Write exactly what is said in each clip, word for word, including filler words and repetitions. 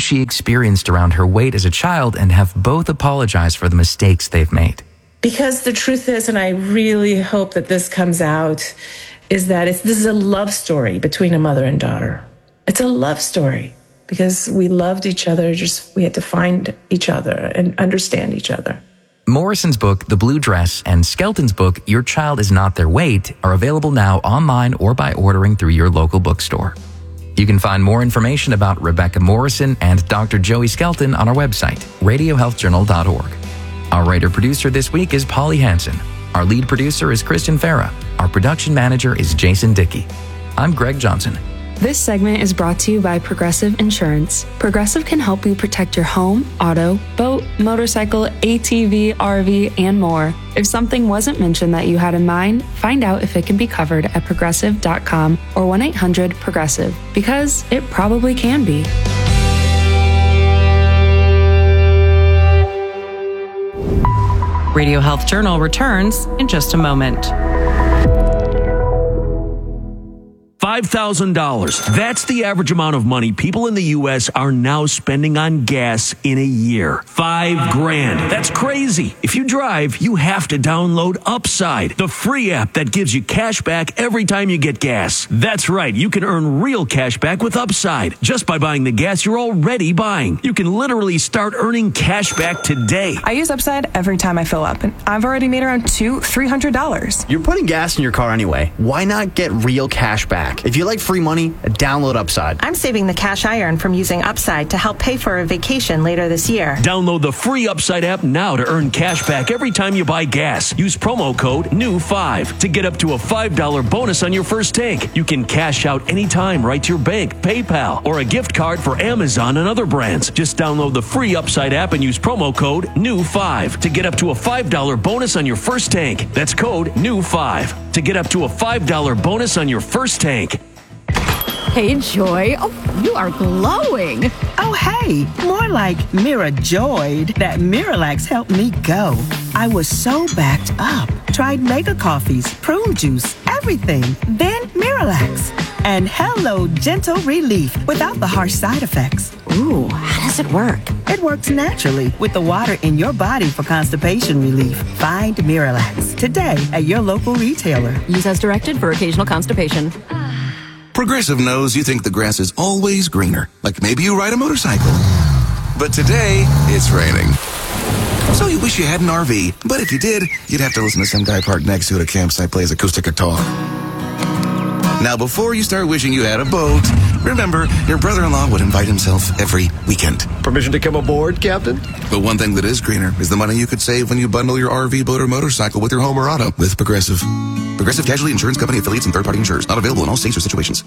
she experienced around her weight as a child and have both apologized for the mistakes they've made. Because the truth is, and I really hope that this comes out, is that it's, this is a love story between a mother and daughter. It's a love story because we loved each other, just we had to find each other and understand each other. Morrison's book, The Blue Dress, and Skelton's book, Your Child Is Not Their Weight, are available now online or by ordering through your local bookstore. You can find more information about Rebecca Morrison and Doctor Joey Skelton on our website, radio health journal dot org. Our writer-producer this week is Polly Hansen. Our lead producer is Kristen Farah. Our production manager is Jason Dickey. I'm Greg Johnson. This segment is brought to you by Progressive Insurance. Progressive can help you protect your home, auto, boat, motorcycle, A T V, R V, and more. If something wasn't mentioned that you had in mind, find out if it can be covered at progressive dot com or one eight hundred progressive, because it probably can be. Radio Health Journal returns in just a moment. five thousand dollars. That's the average amount of money people in the U S are now spending on gas in a year. Five grand. That's crazy. If you drive, you have to download Upside, the free app that gives you cash back every time you get gas. That's right. You can earn real cash back with Upside just by buying the gas you're already buying. You can literally start earning cash back today. I use Upside every time I fill up, and I've already made around two, three hundred dollars. You're putting gas in your car anyway. Why not get real cash back? If you like free money, download Upside. I'm saving the cash I earn from using Upside to help pay for a vacation later this year. Download the free Upside app now to earn cash back every time you buy gas. Use promo code N E W five to get up to a five dollars bonus on your first tank. You can cash out anytime right to your bank, PayPal, or a gift card for Amazon and other brands. Just download the free Upside app and use promo code N E W five to get up to a five dollars bonus on your first tank. That's code N E W five to get up to a five dollars bonus on your first tank. Hey, Joy. Oh, you are glowing. Oh, hey. More like Mira joyed that Miralax helped me go. I was so backed up. Tried mega coffees, prune juice, everything. Then Miralax. And hello, gentle relief without the harsh side effects. Ooh, how does it work? It works naturally with the water in your body for constipation relief. Find Miralax today at your local retailer. Use as directed for occasional constipation. Progressive knows you think the grass is always greener, like maybe you ride a motorcycle. But today, it's raining. So you wish you had an R V, but if you did, you'd have to listen to some guy parked next to it at a campsite plays acoustic guitar. Now, before you start wishing you had a boat, remember, your brother-in-law would invite himself every weekend. Permission to come aboard, Captain? But one thing that is greener is the money you could save when you bundle your R V, boat, or motorcycle with your home or auto with Progressive. Progressive Casualty Insurance Company affiliates and third-party insurers. Not available in all states or situations.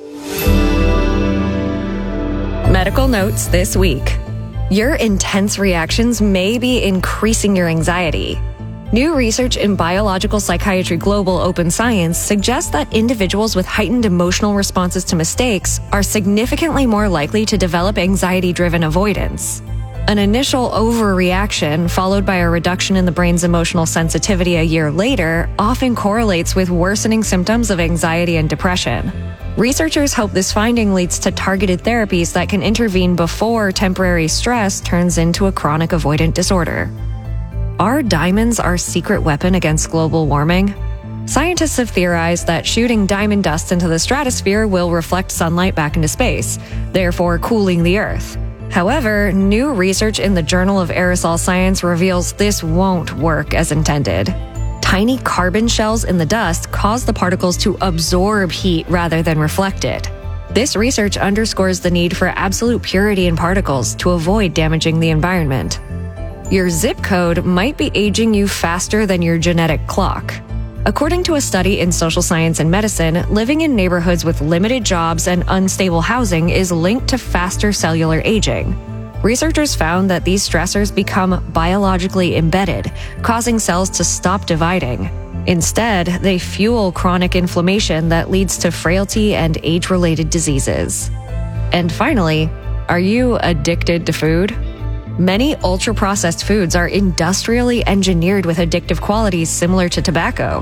Medical notes this week. Your intense reactions may be increasing your anxiety. New research in Biological Psychiatry Global Open Science suggests that individuals with heightened emotional responses to mistakes are significantly more likely to develop anxiety-driven avoidance. An initial overreaction, followed by a reduction in the brain's emotional sensitivity a year later, often correlates with worsening symptoms of anxiety and depression. Researchers hope this finding leads to targeted therapies that can intervene before temporary stress turns into a chronic avoidant disorder. Are diamonds our secret weapon against global warming? Scientists have theorized that shooting diamond dust into the stratosphere will reflect sunlight back into space, therefore cooling the Earth. However, new research in the Journal of Aerosol Science reveals this won't work as intended. Tiny carbon shells in the dust cause the particles to absorb heat rather than reflect it. This research underscores the need for absolute purity in particles to avoid damaging the environment. Your zip code might be aging you faster than your genetic clock. According to a study in Social Science and Medicine, living in neighborhoods with limited jobs and unstable housing is linked to faster cellular aging. Researchers found that these stressors become biologically embedded, causing cells to stop dividing. Instead, they fuel chronic inflammation that leads to frailty and age-related diseases. And finally, are you addicted to food? Many ultra-processed foods are industrially engineered with addictive qualities similar to tobacco.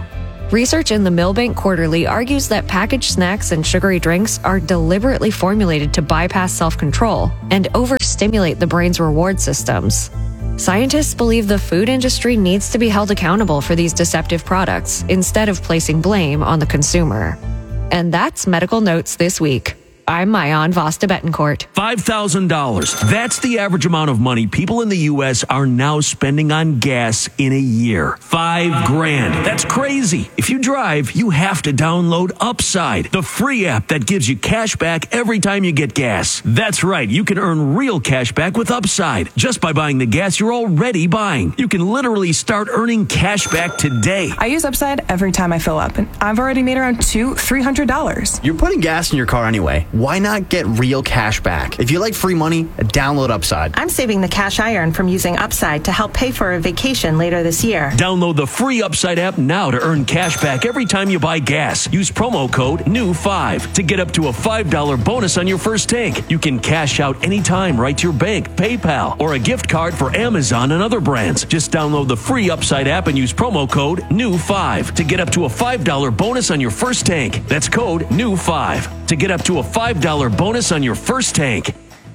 Research in the Milbank Quarterly argues that packaged snacks and sugary drinks are deliberately formulated to bypass self-control and overstimulate the brain's reward systems. Scientists believe the food industry needs to be held accountable for these deceptive products instead of placing blame on the consumer. And that's Medical Notes this week. I'm Mayan Vasta Betancourt. five thousand dollars. That's the average amount of money people in the U S are now spending on gas in a year. Five grand. That's crazy. If you drive, you have to download Upside, the free app that gives you cash back every time you get gas. That's right. You can earn real cash back with Upside just by buying the gas you're already buying. You can literally start earning cash back today. I use Upside every time I fill up, and I've already made around two, three hundred dollars. You're putting gas in your car anyway. Why not get real cash back? If you like free money, download Upside. I'm saving the cash I earn from using Upside to help pay for a vacation later this year. Download the free Upside app now to earn cash back every time you buy gas. Use promo code N E W five to get up to a five dollars bonus on your first tank. You can cash out anytime right to your bank, PayPal, or a gift card for Amazon and other brands. Just download the free Upside app and use promo code N E W five to get up to a five dollars bonus on your first tank. That's code N E W five to get up to a five dollars bonus on your first tank.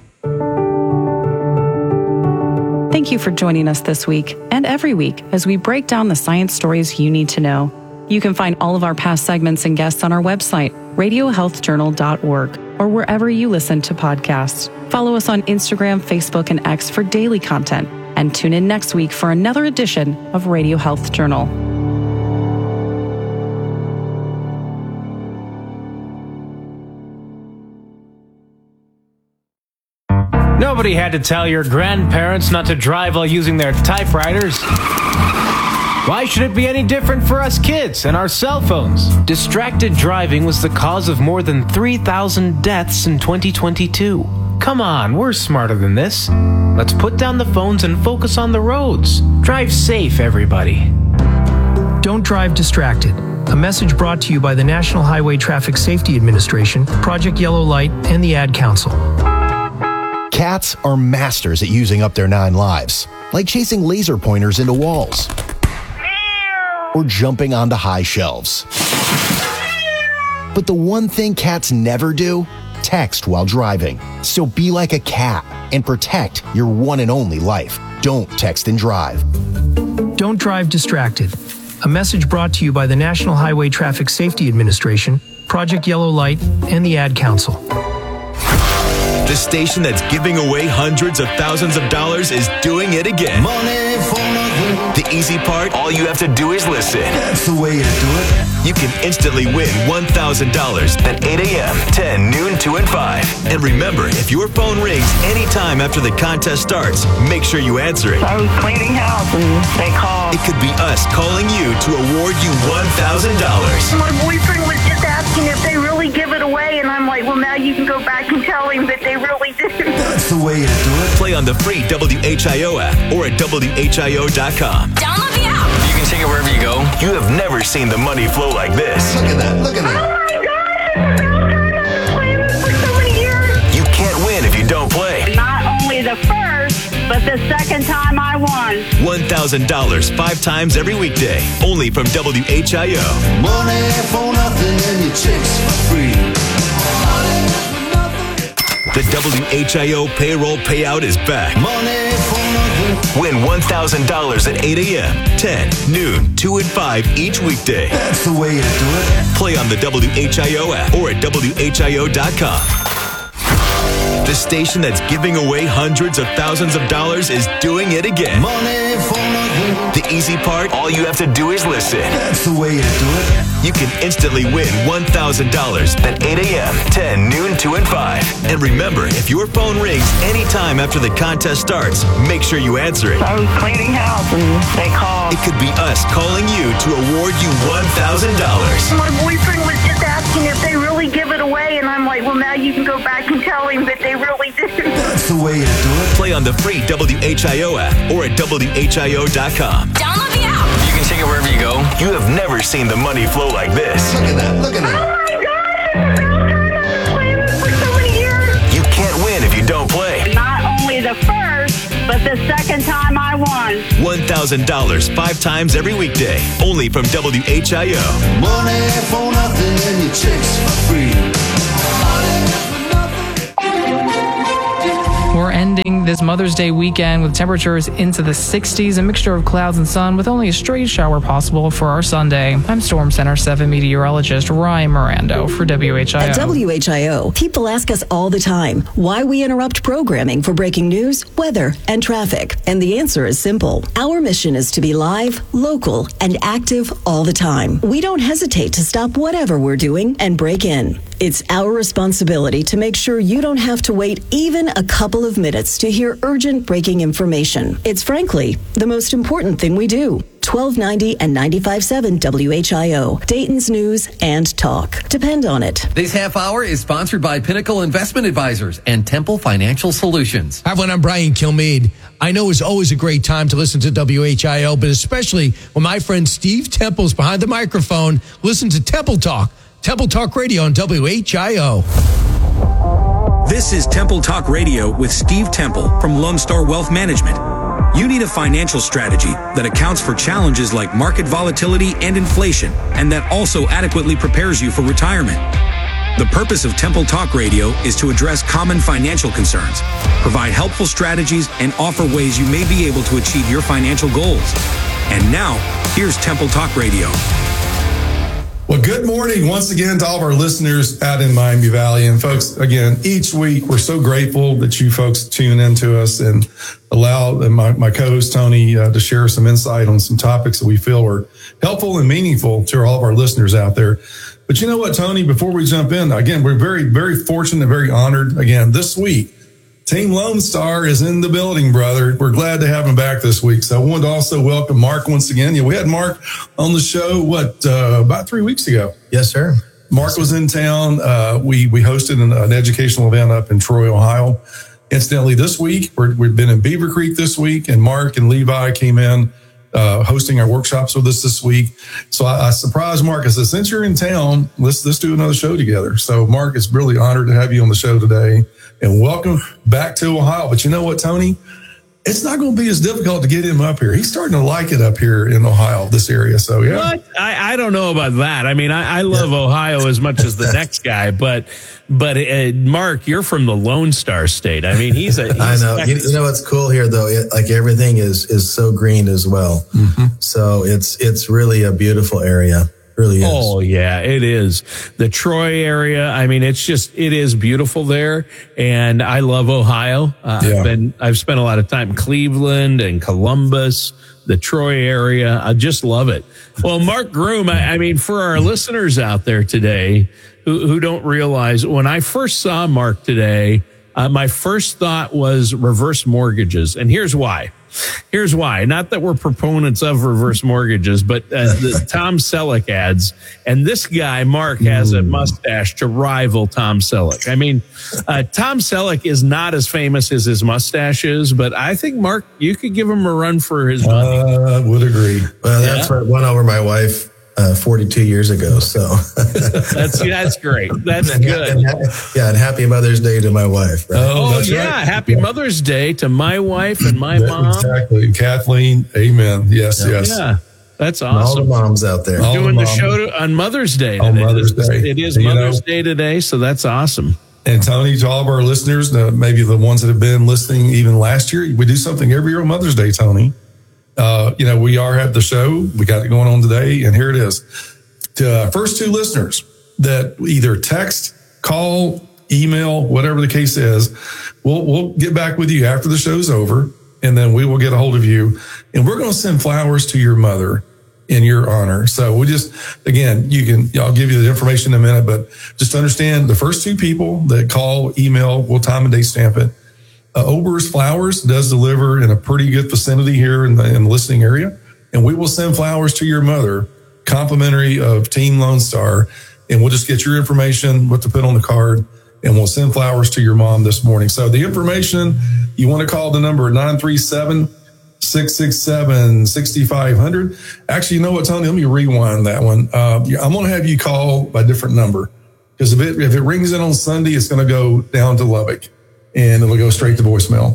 Thank you for joining us this week and every week as we break down the science stories you need to know. You can find all of our past segments and guests on our website, radio health journal dot org, or wherever you listen to podcasts. Follow us on Instagram, Facebook, and X for daily content, and tune in next week for another edition of Radio Health Journal. Nobody had to tell your grandparents not to drive while using their typewriters. Why should it be any different for us kids and our cell phones? Distracted driving was the cause of more than three thousand deaths in twenty twenty-two. Come on, we're smarter than this. Let's put down the phones and focus on the roads. Drive safe, everybody. Don't drive distracted. A message brought to you by the National Highway Traffic Safety Administration, Project Yellow Light, and the Ad Council. Cats are masters at using up their nine lives, like chasing laser pointers into walls or jumping onto high shelves. But the one thing cats never do, text while driving. So be like a cat and protect your one and only life. Don't text and drive. Don't drive distracted. A message brought to you by the National Highway Traffic Safety Administration, Project Yellow Light, and the Ad Council. The station that's giving away hundreds of thousands of dollars is doing it again. Money for nothing. The easy part, all you have to do is listen. That's the way to do it. You can instantly win one thousand dollars at eight a.m., ten, noon, two, and five. And remember, if your phone rings anytime after the contest starts, make sure you answer it. I was cleaning house and they called. It could be us calling you to award you one thousand dollars. My boyfriend was just asking if they really give it away, and I'm like, well, now you can go back and tell him that they really did. That's the way to do it. Play on the free W H I O app or at W H I O dot com. Download the app. You can take it wherever you go. You have never seen the money flow like this. Look at that. Look at that. Oh, my God. I've playing this for so many years. You can't win if you don't play. Not only the first, but the second time I won. one thousand dollars five times every weekday. Only from W H I O. Money for nothing and your chicks for free. The W H I O payroll payout is back. Money for nothing. Win one thousand dollars at eight a.m., ten, noon, two, and five each weekday. That's the way to do it. Play on the W H I O app or at W H I O dot com. The station that's giving away hundreds of thousands of dollars is doing it again. Money for nothing. The easy part, all you have to do is listen. That's the way to do it. You can instantly win one thousand dollars at eight a.m., ten, noon, two, and five. And remember, if your phone rings anytime after the contest starts, make sure you answer it. I was cleaning house and they called. It could be us calling you to award you one thousand dollars. My boyfriend was just asking if they really give it away, and I'm like, well, now you can go back and tell him that they really did. That's the way to do it. Play on the free W H I O app or at W H I O dot com. Download the app. You can take it wherever you go. You have never seen the money flow like this. Look at that. Look at that. Oh, my God. I've playing this for so many years. You can't win if you don't play. Not only the first, but the second time I won. one thousand dollars five times every weekday. Only from W H I O. Money for nothing and your chicks for free. We're ending this Mother's Day weekend with temperatures into the sixties, a mixture of clouds and sun with only a stray shower possible for our Sunday. I'm Storm Center seven meteorologist Ryan Mirando for W H I O. At W H I O, people ask us all the time why we interrupt programming for breaking news, weather, and traffic. And the answer is simple. Our mission is to be live, local, and active all the time. We don't hesitate to stop whatever we're doing and break in. It's our responsibility to make sure you don't have to wait even a couple of minutes to hear urgent breaking information. It's frankly the most important thing we do. twelve ninety and ninety-five point seven W H I O, Dayton's News and Talk. Depend on it. This half hour is sponsored by Pinnacle Investment Advisors and Temple Financial Solutions. Hi, everyone. I'm Brian Kilmeade. I know it's always a great time to listen to W H I O, but especially when my friend Steve Temple's behind the microphone. Listen to Temple Talk. Temple Talk Radio on W H I O. This is Temple Talk Radio with Steve Temple from Lone Star Wealth Management. You need a financial strategy that accounts for challenges like market volatility and inflation, and that also adequately prepares you for retirement. The purpose of Temple Talk Radio is to address common financial concerns, provide helpful strategies, and offer ways you may be able to achieve your financial goals. And now, here's Temple Talk Radio. Well, good morning once again to all of our listeners out in Miami Valley. And folks, again, each week, we're so grateful that you folks tune into us and allow my, my co-host Tony uh, to share some insight on some topics that we feel are helpful and meaningful to all of our listeners out there. But you know what, Tony, before we jump in, again, we're very, very fortunate, very honored. Again, this week, Team Lone Star is in the building, brother. We're glad to have him back this week. So I wanted to also welcome Mark once again. Yeah, we had Mark on the show, what, uh, about three weeks ago? Yes, sir. Mark yes, was in town. Uh, we we hosted an, an educational event up in Troy, Ohio. Incidentally, this week, we're, we've been in Beaver Creek this week, and Mark and Levi came in uh, hosting our workshops with us this week. So I, I surprised Mark. I said, since you're in town, let's, let's do another show together. So Mark, it's really honored to have you on the show today. And welcome back to Ohio. But you know what, Tony? It's not going to be as difficult to get him up here. He's starting to like it up here in Ohio, this area. So, yeah. What? I, I don't know about that. I mean, I, I love yeah. Ohio as much as the next guy. But, but uh, Mark, you're from the Lone Star State. I mean, he's a. He's I know. You, you know what's cool here, though? It, like everything is is so green as well. Mm-hmm. So it's it's really a beautiful area. Really is. Oh, yeah, it is. The Troy area, I mean, it's just, it is beautiful there. And I love Ohio. Uh, yeah. I've been, I've spent a lot of time in Cleveland and Columbus, the Troy area. I just love it. Well, Mark Groom, I, I mean, for our listeners out there today who, who don't realize, when I first saw Mark today, uh, my first thought was reverse mortgages. And here's why. Here's why. Not that we're proponents of reverse mortgages, but uh, the Tom Selleck ads. And this guy, Mark, has a mustache to rival Tom Selleck. I mean, uh, Tom Selleck is not as famous as his mustache is, but I think, Mark, you could give him a run for his money. I uh, would agree. Well, that's yeah. what won over my wife uh, forty-two years ago. So that's that's great. That's and, good. And, yeah, and happy Mother's Day to my wife. Right? Oh, oh yeah. Right. Happy Mother's Day to my wife and my that, mom. Exactly. Kathleen. Amen. Yes, yeah. yes. Yeah. That's awesome. And all the moms out there. We're doing the, the show to, on Mother's Day today. On Mother's Day. It is Mother's Day today, so that's awesome. And Tony, to all of our listeners, uh, maybe the ones that have been listening even last year, we do something every year on Mother's Day, Tony. Uh, you know, we are at the show. We got it going on today, and here it is. To uh, first two listeners that either text, call, email, whatever the case is, we'll we'll get back with you after the show's over, and then we will get a hold of you, and we're going to send flowers to your mother in your honor. So we just, again, you can, I'll give you the information in a minute, but just understand the first two people that call, email, we'll time and date stamp it. Uh, Ober's Flowers does deliver in a pretty good vicinity here in the, in the listening area, and we will send flowers to your mother, complimentary of Team Lone Star, and we'll just get your information, what to put on the card, and we'll send flowers to your mom this morning. So the information, you want to call the number nine three seven, six six seven, six five zero zero. Actually, you know what, Tony? Let me rewind that one. Uh, I'm going to have you call by a different number, because if it, if it rings in on Sunday, it's going to go down to Lubbock, and it'll go straight to voicemail.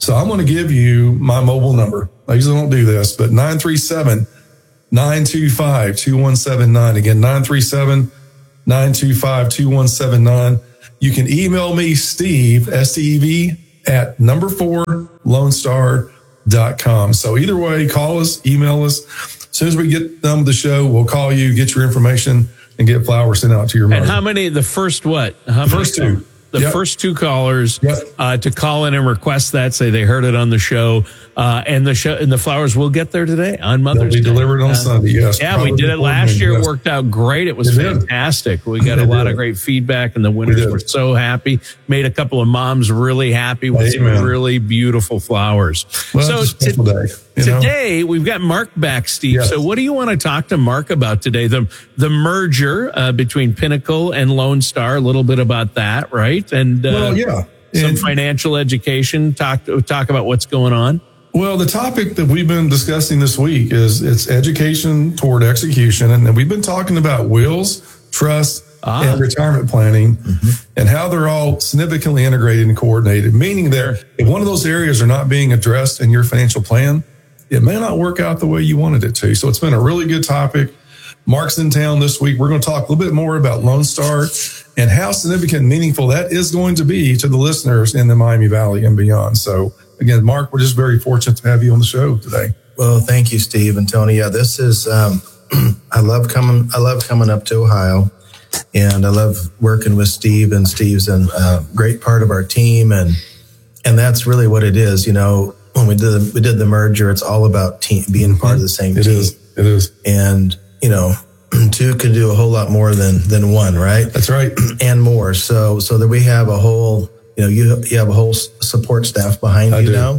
So I'm going to give you my mobile number. I usually don't do this, but nine three seven, nine two five, two one seven nine. Again, nine three seven, nine two five, two one seven nine. You can email me, Steve, S T E V, at number four, Lone Star dot com. So either way, call us, email us. As soon as we get done with the show, we'll call you, get your information, and get flowers sent out to your mother. And how many, the first what? How The first many, two. The Yep. first two callers Yep. uh, to call in and request that, say they heard it on the show, uh, and the show and the flowers will get there today on Mother's They'll be Day. delivered on Uh, Sunday, yes. Yeah, we Probably did it before last noon, year. It yes. worked out great. It was It did. fantastic. We got a It lot did. of great feedback, and the winners did. were so happy. Made a couple of moms really happy with Amen. some really beautiful flowers. Well, so it's a special to- day, you know? today we've got Mark back, Steve. Yes. So what do you want to talk to Mark about today? The the merger uh, between Pinnacle and Lone Star. A little bit about that, right? And uh, Well, yeah. some And- financial education. Talk talk about what's going on. Well, the topic that we've been discussing this week is it's education toward execution. And we've been talking about wills, trust, Ah. and retirement planning and how they're all significantly integrated and coordinated, meaning that if one of those areas are not being addressed in your financial plan, it may not work out the way you wanted it to. So it's been a really good topic. Mark's in town this week. We're going to talk a little bit more about Lone Star and how significant and meaningful that is going to be to the listeners in the Miami Valley and beyond. So again, Mark, we're just very fortunate to have you on the show today. Well, thank you, Steve and Tony. Yeah, this is, um, I love coming, I love coming up to Ohio, and I love working with Steve, and Steve's a uh, great part of our team. And, and that's really what it is. You know, when we did, the, we did the merger, it's all about team, being part of the same It team. is. It is. And, you know, two can do a whole lot more than, than one, right? That's right. And more. So, so that we have a whole, you know, you, you have a whole s- support staff behind I you do. now,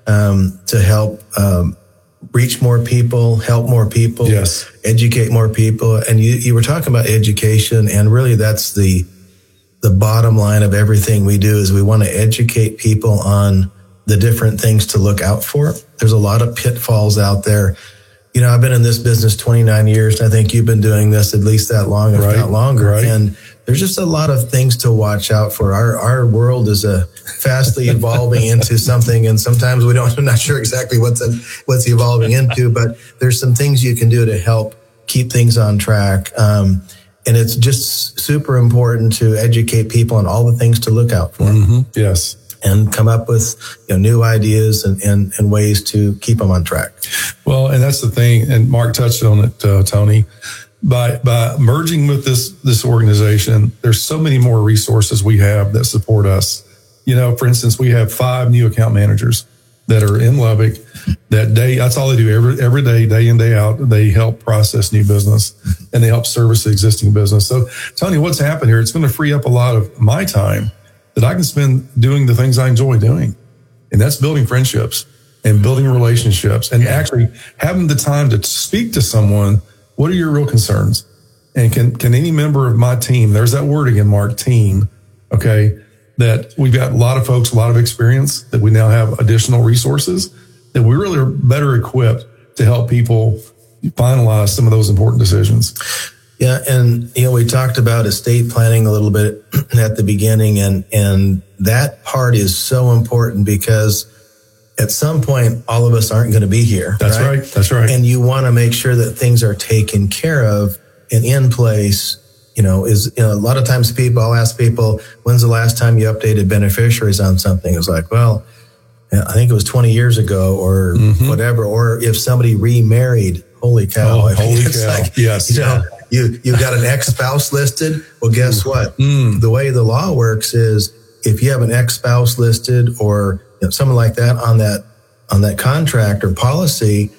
um, to help, um, reach more people, help more people, Yes. educate more people. And you, you were talking about education, and really that's the, the bottom line of everything we do is we want to educate people on the different things to look out for. There's a lot of pitfalls out there. You know, I've been in this business twenty-nine years, and I think you've been doing this at least that long, if Right, not longer. right. And there's just a lot of things to watch out for. Our our world is a fastly evolving into something, and sometimes we don't. I'm not sure exactly what's a, what's evolving into, but there's some things you can do to help keep things on track. Um, and it's just super important to educate people on all the things to look out for. Mm-hmm. Yes. And come up with, you know, new ideas and, and, and ways to keep them on track. Well, and that's the thing, and Mark touched on it, uh, Tony. By by merging with this this organization, there's so many more resources we have that support us. You know, for instance, we have five new account managers that are in Lubbock. That day, that's all they do every every day, day in, day out. They help process new business and they help service the existing business. So, Tony, what's happened here? It's going to free up a lot of my time that I can spend doing the things I enjoy doing, and that's building friendships and building relationships and actually having the time to speak to someone. What are your real concerns? And can, can any member of my team, there's that word again, Mark, team, okay, that we've got a lot of folks, a lot of experience, that we now have additional resources, that we really are better equipped to help people finalize some of those important decisions. Yeah. And, you know, we talked about estate planning a little bit at the beginning, and, and that part is so important because at some point, all of us aren't going to be here. That's right. That's right. And you want to make sure that things are taken care of and in place. You know, is, you know, a lot of times people, I'll ask people, when's the last time you updated beneficiaries on something? It's like, well, I think it was twenty years ago or Mm-hmm. whatever. Or if somebody remarried, holy cow. Oh, I mean, holy it's cow. like, Yes. you know, you, you've got an ex-spouse listed. Well, guess what? Mm. The way the law works is if you have an ex-spouse listed or, you know, something like that on that, on that contract or policy,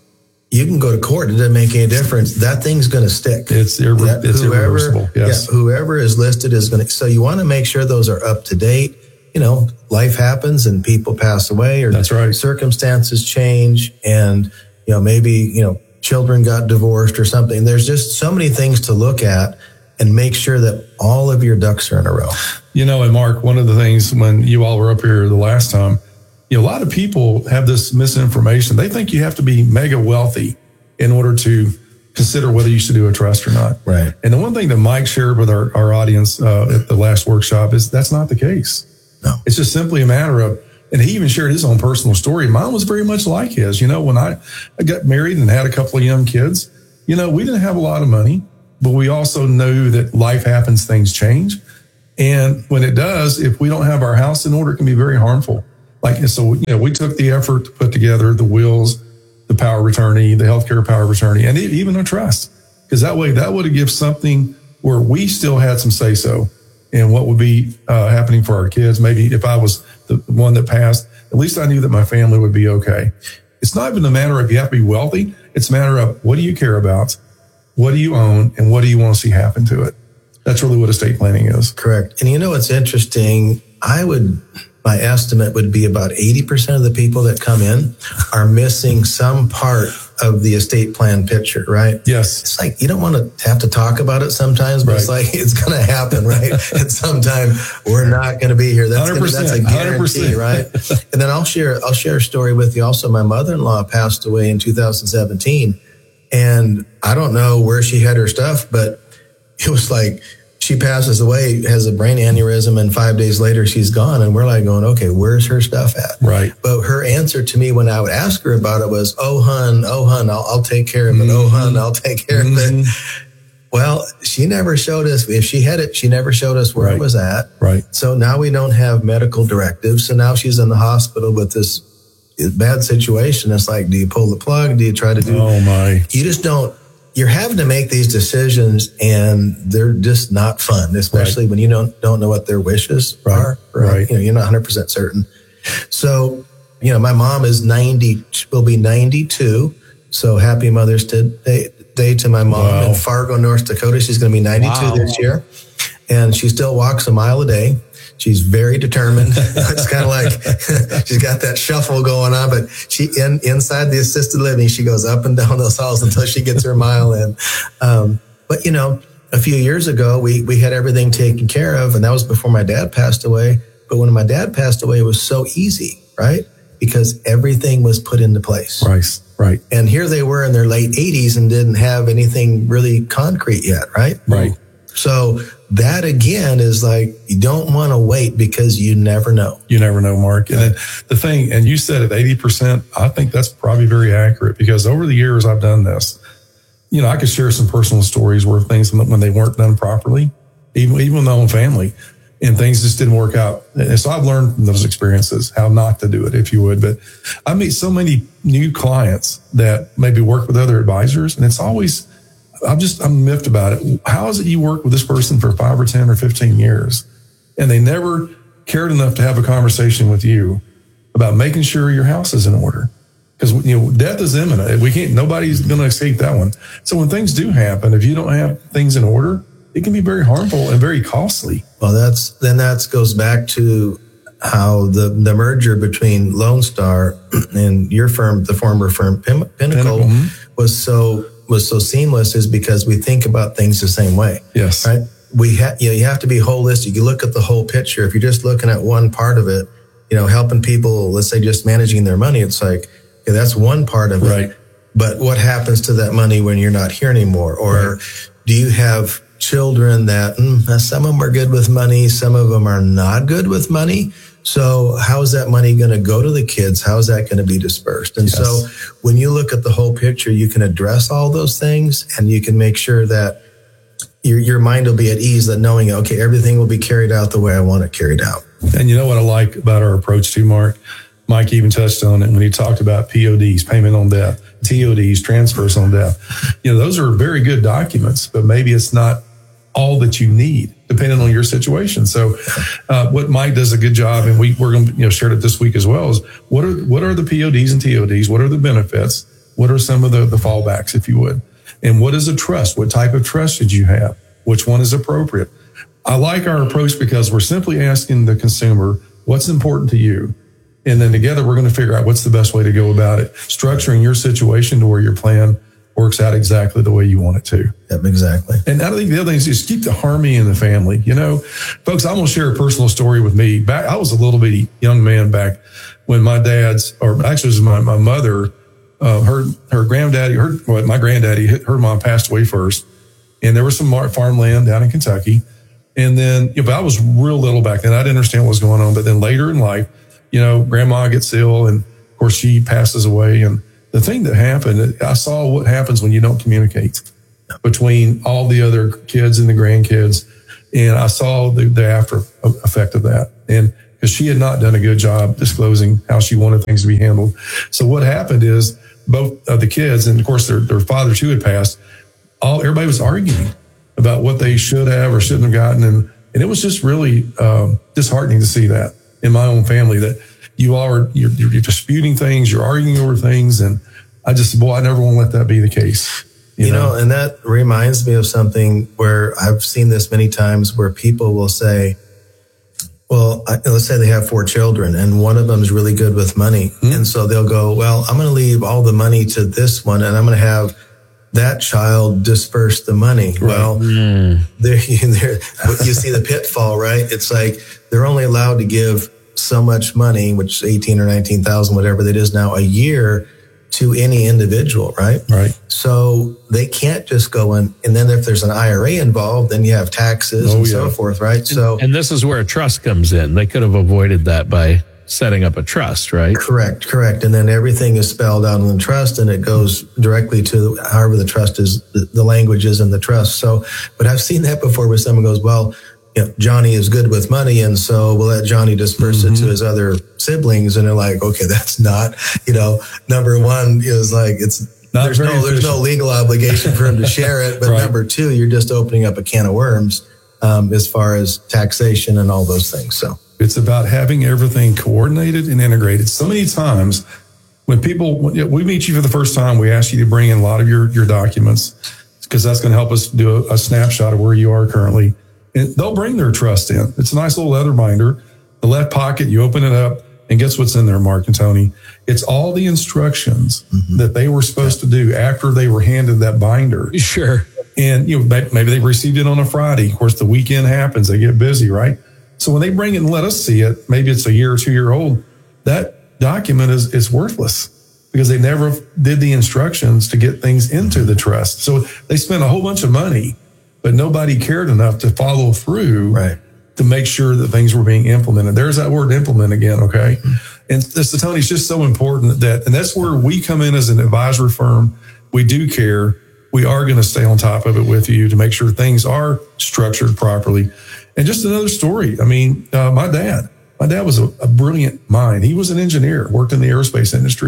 you can go to court. It doesn't make any difference. That thing's going to stick. It's, irre- That it's whoever, irreversible. Yes. yeah, whoever is listed is going to, so you want to make sure those are up to date. You know, life happens and people pass away, or That's right. circumstances change, and, you know, maybe, you know, children got divorced or something. There's just so many things to look at and make sure that all of your ducks are in a row. You know, and Mark, one of the things when you all were up here the last time, you know, a lot of people have this misinformation. They think you have to be mega wealthy in order to consider whether you should do a trust or not. Right. And the one thing that Mike shared with our, our audience uh, at the last workshop is that's not the case. No. It's just simply a matter of And he even shared his own personal story. Mine was very much like his. You know, when I, I got married and had a couple of young kids, you know, we didn't have a lot of money, but we also knew that life happens, things change. And when it does, if we don't have our house in order, it can be very harmful. Like, so, you know, we took the effort to put together the wills, the power of attorney, the healthcare power of attorney, and even a trust. Because that way, that would have given something where we still had some say-so in what would be uh, happening for our kids. Maybe if I was the one that passed, at least I knew that my family would be okay. It's not even a matter of you have to be wealthy. It's a matter of what do you care about, what do you own, and what do you want to see happen to it. That's really what estate planning is. Correct. And you know what's interesting? I would, my estimate would be about eighty percent of the people that come in are missing some part of the estate plan picture, right? Yes. It's like, you don't want to have to talk about it sometimes, but right. It's like, it's going to happen, right? At some time, we're not going to be here. That's, gonna, that's a guarantee, right? And then I'll share, I'll share a story with you. Also, my mother-in-law passed away in two thousand seventeen, and I don't know where she had her stuff, but it was like, she passes away, has a brain aneurysm, and five days later she's gone. And we're like going, okay, where's her stuff at? Right. But her answer to me when I would ask her about it was, oh, hun, oh, hun, I'll, I'll take care of it. Mm-hmm. Oh, hun, I'll take care mm-hmm. of it. Well, she never showed us, if she had it, she never showed us where right. it was at. Right. So now we don't have medical directives. So now she's in the hospital with this bad situation. It's like, do you pull the plug? Do you try to do? Oh, my. You just don't. You're having to make these decisions, and they're just not fun, especially right. when you don't don't know what their wishes right. are. Right. right. You know, you're not one hundred percent certain. So, you know, my mom is ninety, will be ninety-two. So happy Mother's Day, day to my mom wow. in Fargo, North Dakota. She's going to be ninety-two wow. this year, and she still walks a mile a day. She's very determined. It's kind of like she's got that shuffle going on, but she in inside the assisted living, she goes up and down those halls until she gets her mile in. Um, but you know, a few years ago, we we had everything taken care of, and that was before my dad passed away. But when my dad passed away, it was so easy, right? Because everything was put into place. Right, right. And here they were in their late eighties and didn't have anything really concrete yet, right? Right. So that again is like, you don't want to wait because you never know. You never know, Mark. And then the thing, and you said it, eighty percent, I think that's probably very accurate because over the years I've done this. You know, I could share some personal stories where things, when they weren't done properly, even, even with my own family, and things just didn't work out. And so I've learned from those experiences how not to do it, if you would. But I meet so many new clients that maybe work with other advisors, and it's always, I'm just, I'm miffed about it. How is it you work with this person for five or ten or fifteen years and they never cared enough to have a conversation with you about making sure your house is in order? Because, you know, death is imminent. We can't, nobody's going to escape that one. So when things do happen, if you don't have things in order, it can be very harmful and very costly. Well, that's, then that goes back to how the, the merger between Lone Star and your firm, the former firm Pinnacle, Pinnacle mm-hmm. was so, was so seamless is because we think about things the same way. Yes. Right. We have, you know, you have to be holistic. You look at the whole picture. If you're just looking at one part of it, you know, helping people, let's say just managing their money, it's like, okay, that's one part of it. Right. But what happens to that money when you're not here anymore? Or right. do you have children that mm, some of them are good with money, some of them are not good with money? So how is that money going to go to the kids? How is that going to be dispersed? And yes. so when you look at the whole picture, you can address all those things and you can make sure that your your mind will be at ease, that knowing, okay, everything will be carried out the way I want it carried out. And you know what I like about our approach too, Mark? Mike even touched on it when he talked about P O Ds, payment on death, T O Ds, transfers on death. You know, those are very good documents, but maybe it's not all that you need, depending on your situation. So uh, what Mike does a good job, and we, we're going to you know, share it this week as well, is what are what are the P O Ds and T O Ds? What are the benefits? What are some of the, the fallbacks, if you would? And what is a trust? What type of trust should you have? Which one is appropriate? I like our approach because we're simply asking the consumer, what's important to you? And then together we're going to figure out what's the best way to go about it, structuring your situation to where your plan works out exactly the way you want it to. Yep, exactly. And I think the other thing is just keep the harmony in the family. You know, folks, I'm going to share a personal story with me. Back, I was a little bitty young man back when my dad's, or actually it was my, my mother, uh, her, her granddaddy, her, well, my granddaddy, her mom passed away first. And there was some farmland down in Kentucky. And then, you know, I was real little back then. I didn't understand what was going on. But then later in life, you know, grandma gets ill and of course she passes away. And the thing that happened, I saw what happens when you don't communicate between all the other kids and the grandkids. And I saw the, the after effect of that. And because she had not done a good job disclosing how she wanted things to be handled. So what happened is both of the kids, and of course their, their father too had passed, all everybody was arguing about what they should have or shouldn't have gotten. And, and it was just really um, disheartening to see that in my own family, that you all are, you're, you're disputing things, you're arguing over things. And I just, boy, I never want to let that be the case. You, you know? know, and that reminds me of something where I've seen this many times where people will say, well, I, let's say they have four children and one of them is really good with money. Mm-hmm. And so they'll go, well, I'm going to leave all the money to this one and I'm going to have that child disperse the money. Right. Well, mm. there, there, you see the pitfall, right? It's like they're only allowed to give so much money, which eighteen or nineteen thousand, whatever that is now, a year to any individual, right? Right. So they can't just go in, and then if there's an I R A involved, then you have taxes oh, and yeah. so forth, right? And, so, and this is where a trust comes in. They could have avoided that by setting up a trust, right? Correct, correct. And then everything is spelled out in the trust and it goes directly to however the trust is, the, the language is in the trust. So, but I've seen that before where someone goes, well, you know, Johnny is good with money, and so we'll let Johnny disperse mm-hmm. it to his other siblings. And they're like, okay, that's not, you know, number one is like, it's, not there's no, efficient. There's no legal obligation for him to share it. But right. number two, you're just opening up a can of worms um, as far as taxation and all those things. So. It's about having everything coordinated and integrated. So many times when people, when we meet you for the first time, we ask you to bring in a lot of your, your documents because that's going to help us do a, a snapshot of where you are currently. And they'll bring their trust in. It's a nice little leather binder. The left pocket, you open it up and guess what's in there, Mark and Tony? It's all the instructions mm-hmm. that they were supposed to do after they were handed that binder. Sure. And you know, maybe they received it on a Friday. Of course, the weekend happens. They get busy, right? So when they bring it and let us see it, maybe it's a year or two year old, that document is, is worthless because they never did the instructions to get things into the trust. So they spent a whole bunch of money, but nobody cared enough to follow through right. to make sure that things were being implemented. There's that word implement again, okay? Mm-hmm. And this, so Tony, it's just so important that, and that's where we come in as an advisory firm. We do care. We are going to stay on top of it with you to make sure things are structured properly. And just another story. I mean, uh, my dad, my dad was a, a brilliant mind. He was an engineer, worked in the aerospace industry,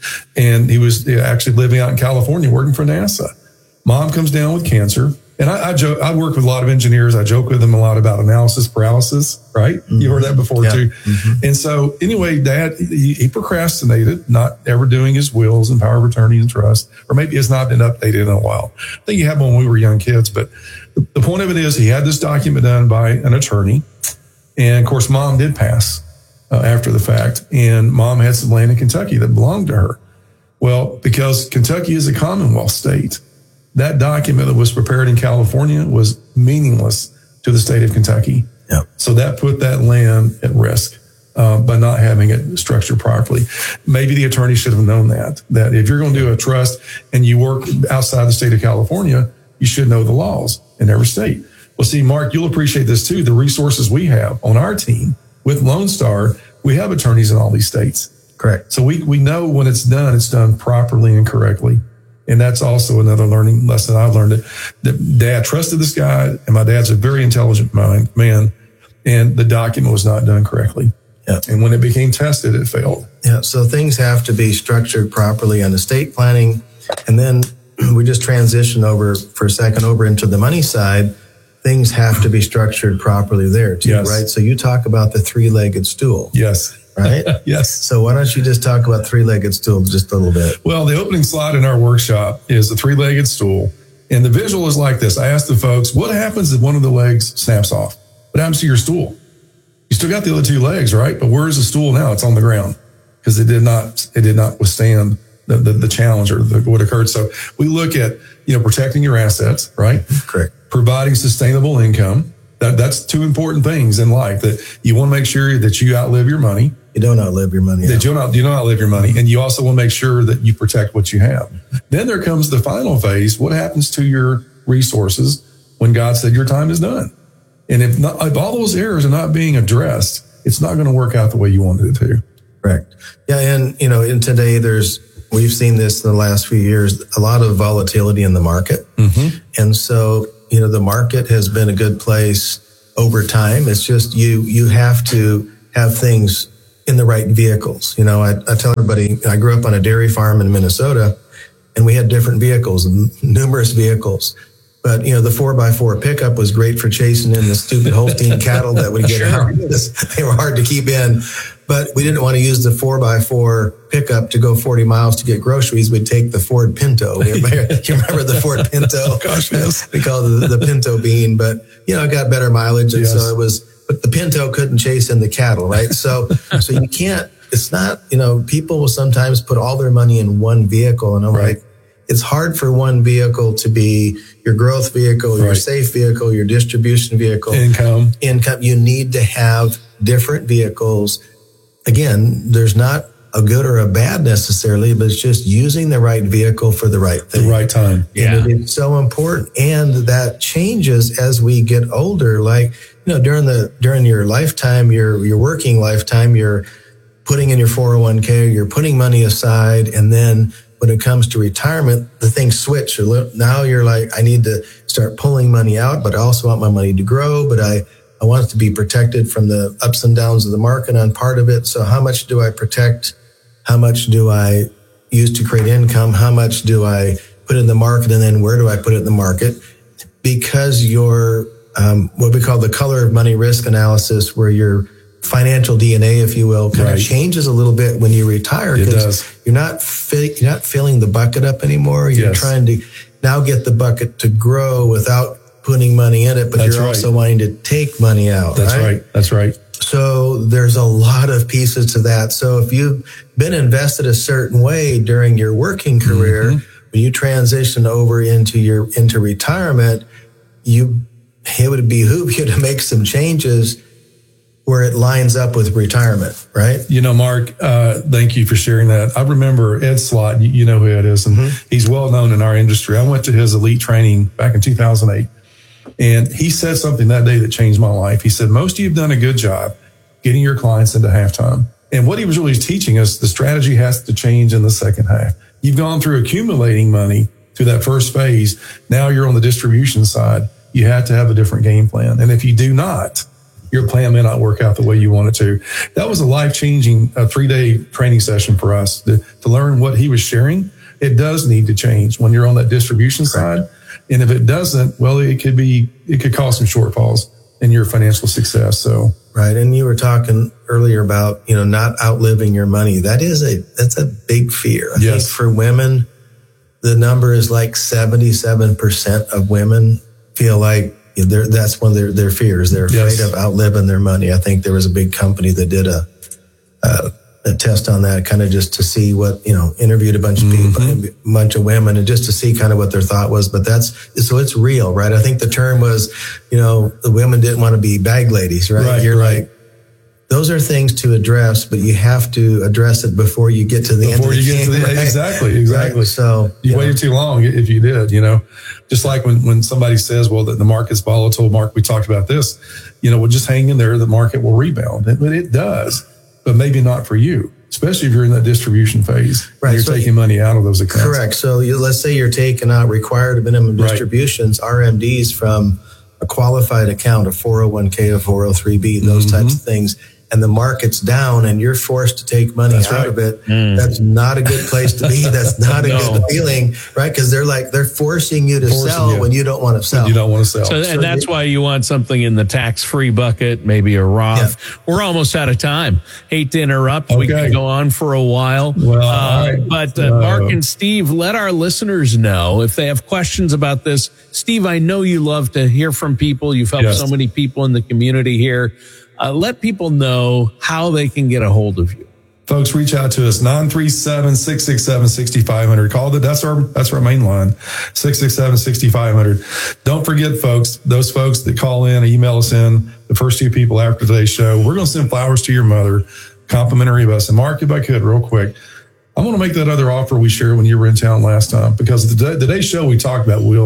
and he was actually living out in California working for NASA. Mom comes down with cancer. And I, I joke, I work with a lot of engineers. I joke with them a lot about analysis paralysis, right? Mm-hmm. You heard that before yeah. too. Mm-hmm. And so anyway, Dad, he, he procrastinated, not ever doing his wills and power of attorney and trust, or maybe it's not been updated in a while. I think you had one when we were young kids, but the, the point of it is he had this document done by an attorney. And of course, Mom did pass uh, after the fact. And Mom had some land in Kentucky that belonged to her. Well, because Kentucky is a Commonwealth state, that document that was prepared in California was meaningless to the state of Kentucky. Yep. So that put that land at risk uh, by not having it structured properly. Maybe the attorney should have known that, that if you're going to do a trust and you work outside the state of California, you should know the laws in every state. Well, see, Mark, you'll appreciate this too. The resources we have on our team with Lone Star, we have attorneys in all these states. Correct. So we, we know when it's done, it's done properly and correctly. And that's also another learning lesson I've learned, that, that Dad trusted this guy, and my dad's a very intelligent mind, man, and the document was not done correctly. Yeah. And when it became tested, it failed. Yeah. So things have to be structured properly on estate planning. And then we just transition over for a second over into the money side. Things have to be structured properly there too, yes. right? So you talk about the three-legged stool. Yes. Right? Yes. So why don't you just talk about three-legged stool just a little bit? Well, the opening slide in our workshop is a three-legged stool. And the visual is like this. I asked the folks, what happens if one of the legs snaps off? What happens to your stool? You still got the other two legs, right? But where's the stool now? It's on the ground because it did not, it did not withstand the, the, the challenge or the, what occurred. So we look at, you know, protecting your assets, right? Correct. Providing sustainable income. That, that's two important things in life, that you want to make sure that you outlive your money. You don't outlive your money. That you don't, you don't outlive your money. And you also want to make sure that you protect what you have. Then there comes the final phase. What happens to your resources when God said your time is done? And if, not, if all those errors are not being addressed, it's not going to work out the way you wanted it to. Correct. Yeah. And, you know, in today, there's, we've seen this in the last few years, a lot of volatility in the market. Mm-hmm. And so, you know, the market has been a good place over time. It's just you, you have to have things in the right vehicles. You know, I, I tell everybody, I grew up on a dairy farm in Minnesota, and we had different vehicles, numerous vehicles. But, you know, the four by four pickup was great for chasing in the stupid Holstein cattle that would get sure. out. They were hard to keep in. But we didn't want to use the four by four pickup to go forty miles to get groceries. We'd take the Ford Pinto. You remember, you remember the Ford Pinto? Gosh, yes. We call it the, the Pinto bean. But, you know, it got better mileage. And yes. so it was, but the Pinto couldn't chase in the cattle, right? So, so you can't, it's not, you know, people will sometimes put all their money in one vehicle. And I'm right. like, it's hard for one vehicle to be your growth vehicle, right. your safe vehicle, your distribution vehicle. Income. Income. You need to have different vehicles. Again, there's not a good or a bad necessarily, but it's just using the right vehicle for the right thing. The right time. Yeah. And it's so important. And that changes as we get older. Like, you know, during the, during your lifetime, your, your working lifetime, you're putting in your four oh one k, you're putting money aside. And then when it comes to retirement, the things switch. Now you're like, I need to start pulling money out, but I also want my money to grow, but I, I want it to be protected from the ups and downs of the market on part of it. So how much do I protect? How much do I use to create income? How much do I put in the market? And then where do I put it in the market? Because your, um, what we call the color of money risk analysis, where your financial D N A, if you will, kind right. of changes a little bit when you retire. It does. You're not, fi- you're not filling the bucket up anymore. You're yes. trying to now get the bucket to grow without putting money in it, but That's you're right. also wanting to take money out. That's right? right. That's right. So there's a lot of pieces to that. So if you've been invested a certain way during your working career, mm-hmm. when you transition over into your into retirement, you it would behoove you to make some changes where it lines up with retirement, right? You know, Mark, uh, thank you for sharing that. I remember Ed Slott, you, you know who it is, and mm-hmm. he's well known in our industry. I went to his elite training back in two thousand eight. And he said something that day that changed my life. He said, most of you have done a good job getting your clients into halftime. And what he was really teaching us, the strategy has to change in the second half. You've gone through accumulating money through that first phase. Now you're on the distribution side. You have to have a different game plan. And if you do not, your plan may not work out the way you want it to. That was a life-changing uh, three-day training session for us to, to learn what he was sharing. It does need to change when you're on that distribution side. And if it doesn't, well, it could be, it could cause some shortfalls in your financial success. So, right. And you were talking earlier about, you know, not outliving your money. That is a, that's a big fear. I yes. think for women, the number is like seventy-seven percent of women feel like they're, that's one of their, their fears. They're afraid yes. of outliving their money. I think there was a big company that did a, a, a test on that, kind of just to see what, you know, interviewed a bunch of people, mm-hmm. a bunch of women, and just to see kind of what their thought was. But that's, so it's real, right? I think the term was, you know, the women didn't want to be bag ladies, right? right You're right. like, those are things to address, but you have to address it before you get to the before end of the you get game, to the right? Exactly, exactly. Right? So you, you waited know. too long if you did, you know, just like when, when somebody says, well, that the market's volatile, Mark, we talked about this, you know, well, just hang in there. The market will rebound. But it does, but maybe not for you, especially if you're in that distribution phase. Right. You're so taking money out of those accounts. Correct. So you, let's say you're taking out required minimum distributions, right. R M Ds from a qualified account, a four oh one k, a four oh three b, those mm-hmm. types of things. And the market's down and you're forced to take money that's out right. of it. Mm. That's not a good place to be. That's not a no. good feeling, right? Because they're like, they're forcing you to forcing sell you. when you don't want to sell. When you don't want to sell. So, and that's why you want something in the tax-free bucket, maybe a Roth. Yeah. We're almost out of time. Hate to interrupt. Okay. We can go on for a while. Well, uh, right. But uh, Mark and Steve, let our listeners know if they have questions about this. Steve, I know you love to hear from people. You've helped yes. so many people in the community here. Uh, let people know how they can get a hold of you. Folks, reach out to us, nine three seven, six six seven, six five zero zero. Call that. That's our, that's our main line, six six seven, six five zero zero. Don't forget, folks, those folks that call in, email us in, the first two people after today's show, we're going to send flowers to your mother, complimentary of us. And Mark, if I could, real quick, I want to make that other offer we shared when you were in town last time, because the today's show, we talked about wills.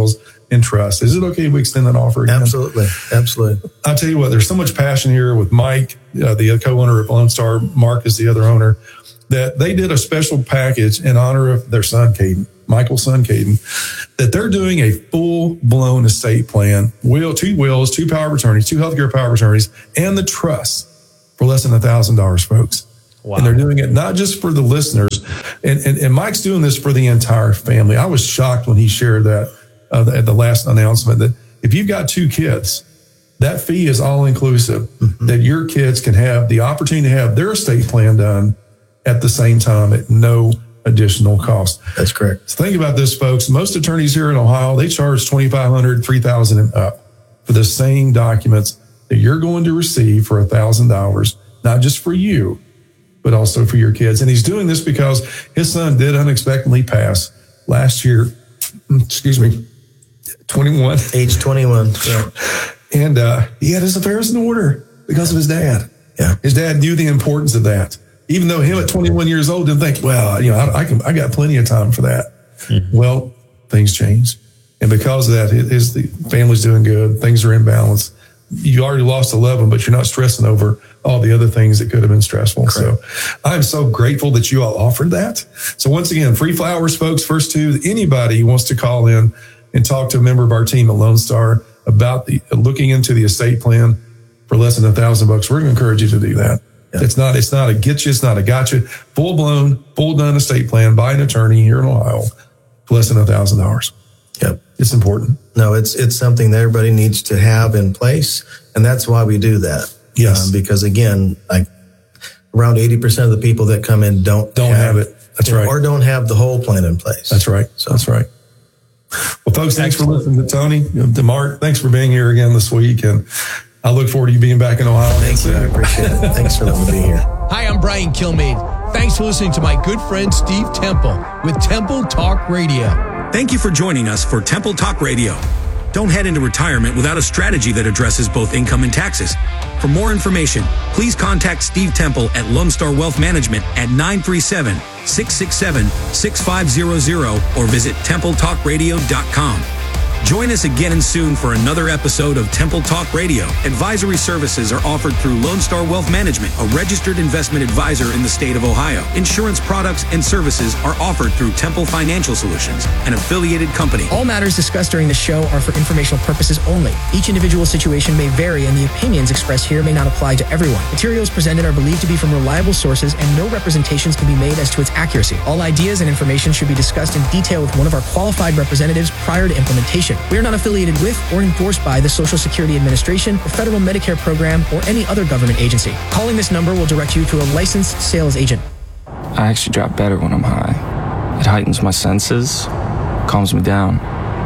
and trust. Is it okay if we extend that offer again? Absolutely. Absolutely. I'll tell you what, there's so much passion here with Mike, uh, the co-owner of Lone Star. Mark is the other owner, that they did a special package in honor of their son, Caden, Michael's son, Caden, that they're doing a full-blown estate plan, will, two wills, two power of attorneys, two healthcare power of attorneys, and the trust for less than one thousand dollars, folks. Wow. And they're doing it not just for the listeners. And, and, and Mike's doing this for the entire family. I was shocked when he shared that uh, at the last announcement, that if you've got two kids, that fee is all inclusive, mm-hmm. that your kids can have the opportunity to have their estate plan done at the same time at no additional cost. That's correct. So think about this, folks. Most attorneys here in Ohio, they charge twenty-five hundred dollars, three thousand dollars and up for the same documents that you're going to receive for one thousand dollars, not just for you, but also for your kids. And he's doing this because his son did unexpectedly pass last year, excuse me, twenty-one. Age twenty-one. Yeah. And uh, he had his affairs in order because of his dad. Yeah. His dad knew the importance of that. Even though him at twenty-one years old didn't think, well, you know, I, I can, I got plenty of time for that. Mm-hmm. Well, things changed. And because of that, his, the family's doing good. Things are in balance. You already lost eleven, but you're not stressing over all the other things that could have been stressful. Correct. So I'm so grateful that you all offered that. So once again, free flowers, folks, first two. Anybody who wants to call in and talk to a member of our team at Lone Star about the looking into the estate plan for less than a thousand bucks, we're going to encourage you to do that. Yeah. It's not, it's not a get you, it's not a gotcha. Full blown, full done estate plan by an attorney here in Ohio for less than a thousand dollars. Yep. It's important. No, it's, it's something that everybody needs to have in place. And that's why we do that. Yes. Um, because again, like around eighty percent of the people that come in don't, don't have, have it. That's right. Or don't have the whole plan in place. That's right. So that's right. Well, folks, thanks Excellent. for listening to Tony, to Mark. Thanks for being here again this week. And I look forward to you being back in Ohio. Thank you. I appreciate it. Thanks for letting me be here. Hi, I'm Brian Kilmeade. Thanks for listening to my good friend Steve Temple with Temple Talk Radio. Thank you for joining us for Temple Talk Radio. Don't head into retirement without a strategy that addresses both income and taxes. For more information, please contact Steve Temple at Lone Star Wealth Management at nine three seven, six six seven, six five zero zero or visit temple talk radio dot com. Join us again and soon for another episode of Temple Talk Radio. Advisory services are offered through Lone Star Wealth Management, a registered investment advisor in the state of Ohio. Insurance products and services are offered through Temple Financial Solutions, an affiliated company. All matters discussed during the show are for informational purposes only. Each individual situation may vary, and the opinions expressed here may not apply to everyone. Materials presented are believed to be from reliable sources, and no representations can be made as to its accuracy. All ideas and information should be discussed in detail with one of our qualified representatives prior to implementation. We are not affiliated with or endorsed by the Social Security Administration, the Federal Medicare Program, or any other government agency. Calling this number will direct you to a licensed sales agent. I actually drop better when I'm high. It heightens my senses, calms me down.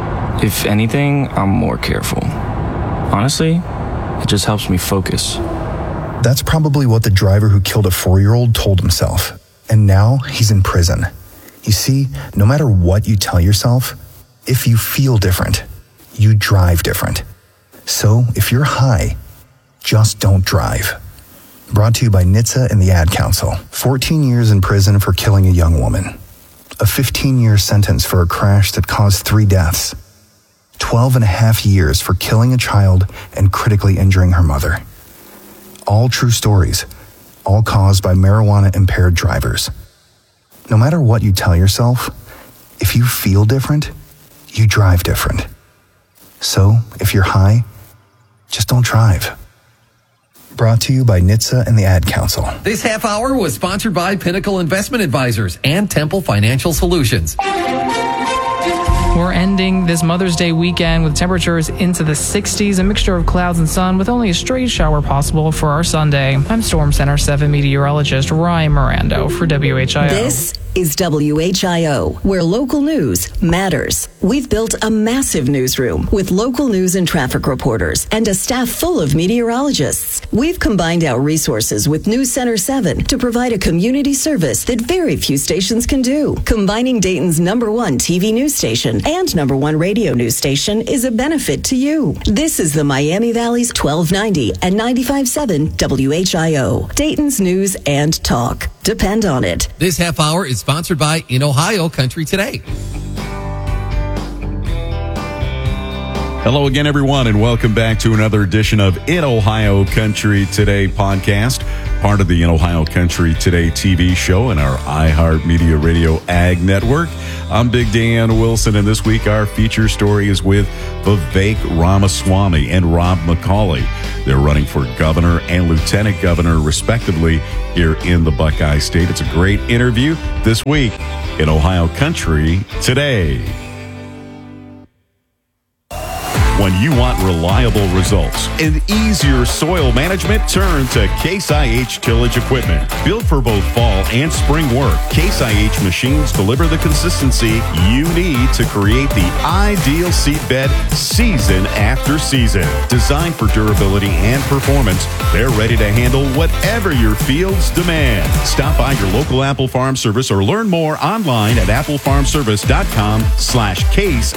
If anything, I'm more careful. Honestly, it just helps me focus. That's probably what the driver who killed a four-year-old told himself. And now he's in prison. You see, no matter what you tell yourself, if you feel different, you drive different. So if you're high, just don't drive. Brought to you by N H T S A and the Ad Council. fourteen years in prison for killing a young woman. A fifteen-year sentence for a crash that caused three deaths. twelve and a half years for killing a child and critically injuring her mother. All true stories, all caused by marijuana-impaired drivers. No matter what you tell yourself, if you feel different, you drive different. So, if you're high, just don't drive. Brought to you by N H T S A and the Ad Council. This half hour was sponsored by Pinnacle Investment Advisors and Temple Financial Solutions. We're ending this Mother's Day weekend with temperatures into the sixties, a mixture of clouds and sun with only a stray shower possible for our Sunday. I'm Storm Center seven meteorologist Ryan Mirando for W H I O. This is W H I O, where local news matters. We've built a massive newsroom with local news and traffic reporters and a staff full of meteorologists. We've combined our resources with News Center seven to provide a community service that very few stations can do. Combining Dayton's number one T V news station and number one radio news station is a benefit to you. This is the Miami Valley's twelve ninety and ninety-five point seven W H I O, Dayton's news and talk. Depend on it. This half hour is sponsored by In Ohio Country Today. Hello again, everyone, and welcome back to another edition of In Ohio Country Today podcast, part of the In Ohio Country Today T V show and our iHeartMedia Radio Ag Network. I'm Big Dan Wilson, and this week our feature story is with Vivek Ramaswamy and Rob McCauley. They're running for governor and lieutenant governor, respectively, here in the Buckeye State. It's a great interview this week in Ohio Country Today. When you want reliable results and easier soil management, turn to Case I H tillage equipment. Built for both fall and spring work, Case I H machines deliver the consistency you need to create the ideal seedbed season after season. Designed for durability and performance, they're ready to handle whatever your fields demand. Stop by your local Apple Farm Service or learn more online at applefarmservice.com slash Case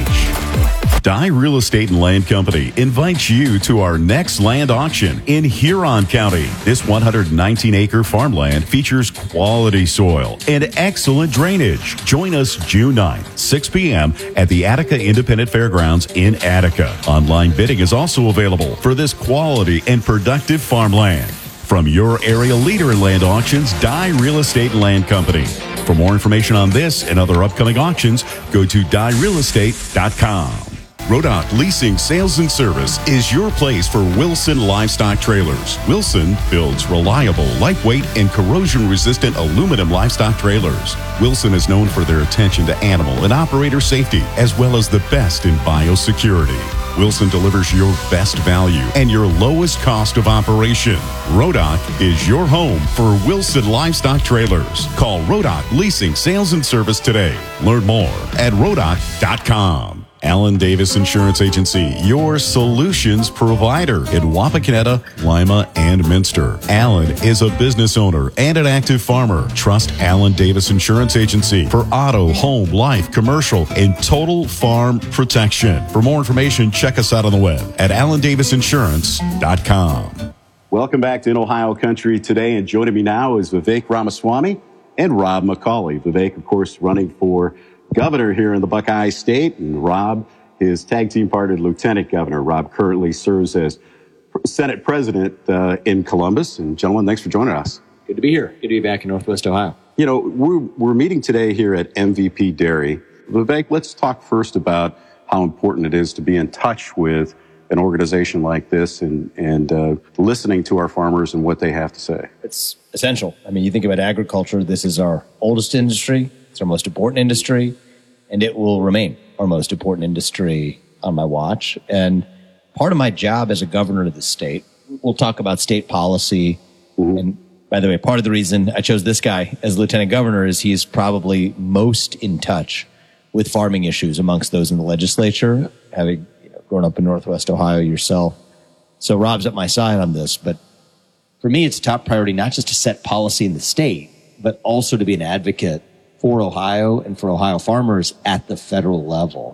IH. Dye Real Estate and Land Company invites you to our next land auction in Huron County. This one hundred nineteen acre farmland features quality soil and excellent drainage. Join us June ninth, six p.m. at the Attica Independent Fairgrounds in Attica. Online bidding is also available for this quality and productive farmland. From your area leader in land auctions, Dye Real Estate and Land Company. For more information on this and other upcoming auctions, go to dye real estate dot com. Rodock Leasing Sales and Service is your place for Wilson Livestock Trailers. Wilson builds reliable, lightweight, and corrosion-resistant aluminum livestock trailers. Wilson is known for their attention to animal and operator safety, as well as the best in biosecurity. Wilson delivers your best value and your lowest cost of operation. Rodock is your home for Wilson Livestock Trailers. Call Rodock Leasing Sales and Service today. Learn more at rodock dot com. Alan Davis Insurance Agency, your solutions provider in Wapakoneta, Lima, and Minster. Alan is a business owner and an active farmer. Trust Alan Davis Insurance Agency for auto, home, life, commercial, and total farm protection. For more information, check us out on the web at alan davis insurance dot com. Welcome back to In Ohio Country Today, and joining me now is Vivek Ramaswamy and Rob McCauley. Vivek, of course, running for governor here in the Buckeye State, and Rob, his tag team partner, lieutenant governor. Rob currently serves as Senate president uh, in Columbus. And gentlemen, thanks for joining us. Good to be here. Good to be back in Northwest Ohio. You know, we're, we're meeting today here at M V P Dairy. Vivek, let's talk first about how important it is to be in touch with an organization like this and, and uh, listening to our farmers and what they have to say. It's essential. I mean, you think about agriculture, this is our oldest industry. It's our most important industry, and it will remain our most important industry on my watch. And part of my job as a governor of the state, we'll talk about state policy. Mm-hmm. And by the way, part of the reason I chose this guy as lieutenant governor is he's probably most in touch with farming issues amongst those in the legislature, having you know, grown up in Northwest Ohio yourself. So Rob's at my side on this, but for me, it's a top priority not just to set policy in the state, but also to be an advocate for Ohio and for Ohio farmers at the federal level.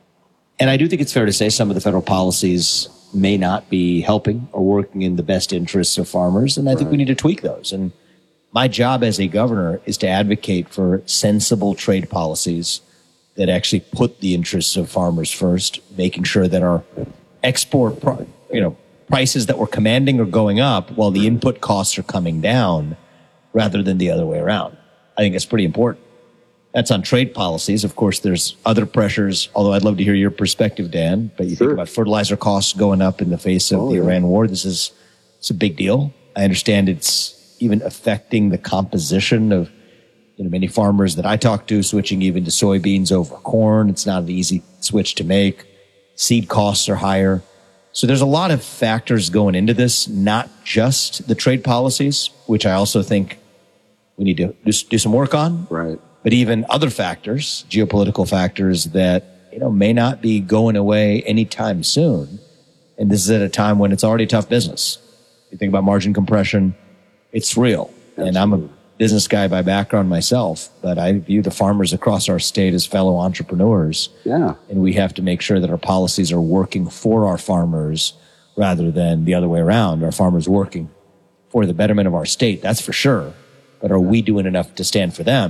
And I do think it's fair to say some of the federal policies may not be helping or working in the best interests of farmers, and I think we need to tweak those. And my job as a governor is to advocate for sensible trade policies that actually put the interests of farmers first, making sure that our export, you know, prices that we're commanding are going up while the input costs are coming down rather than the other way around. I think that's pretty important. That's on trade policies. Of course, there's other pressures, although I'd love to hear your perspective, Dan. But you sure. think about fertilizer costs going up in the face of oh, the yeah. Iran war. This is it's a big deal. I understand it's even affecting the composition of you know many farmers that I talk to, switching even to soybeans over corn. It's not an easy switch to make. Seed costs are higher. So there's a lot of factors going into this, not just the trade policies, which I also think we need to do, do some work on. Right. But even other factors, geopolitical factors that, you know, may not be going away anytime soon. And this is at a time when it's already tough business. You think about margin compression, it's real. Absolutely. And I'm a business guy by background myself, but I view the farmers across our state as fellow entrepreneurs. Yeah. And we have to make sure that our policies are working for our farmers rather than the other way around. Our farmers working for the betterment of our state, that's for sure. But are we doing enough to stand for them?